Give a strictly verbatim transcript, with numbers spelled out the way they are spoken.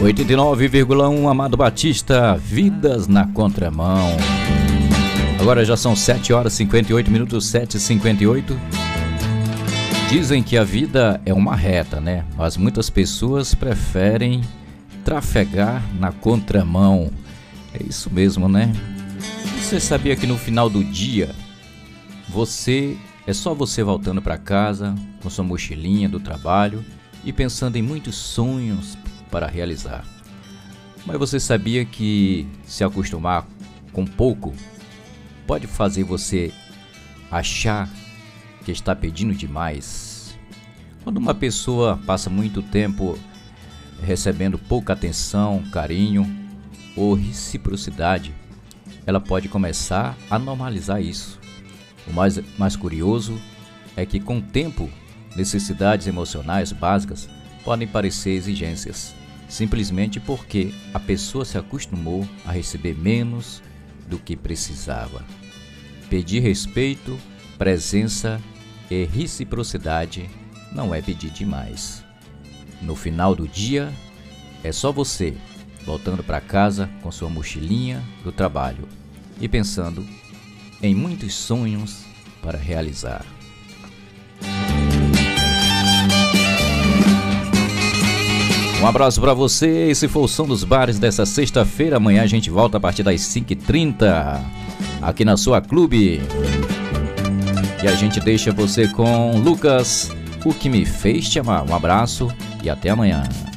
oitenta e nove vírgula um Amado Batista, Vidas na Contramão. Agora já são sete horas e cinquenta e oito minutos, sete e cinquenta e oito. Dizem que a vida é uma reta, né? Mas muitas pessoas preferem trafegar na contramão. É isso mesmo, né? Você sabia que no final do dia, você é só você voltando para casa com sua mochilinha do trabalho e pensando em muitos sonhos para realizar. Mas você sabia que se acostumar com pouco pode fazer você achar que está pedindo demais? Quando uma pessoa passa muito tempo recebendo pouca atenção, carinho ou reciprocidade, ela pode começar a normalizar isso. O mais, mais curioso é que com o tempo, necessidades emocionais básicas podem parecer exigências, simplesmente porque a pessoa se acostumou a receber menos do que precisava. Pedir respeito, presença e reciprocidade não é pedir demais. No final do dia, é só você voltando para casa com sua mochilinha do trabalho e pensando em muitos sonhos para realizar. Um abraço para você, esse foi o Som dos Bares dessa sexta-feira. Amanhã a gente volta a partir das cinco e trinta aqui na sua clube. E a gente deixa você com Lucas, O Que Me Fez Te Amar. Um abraço e até amanhã.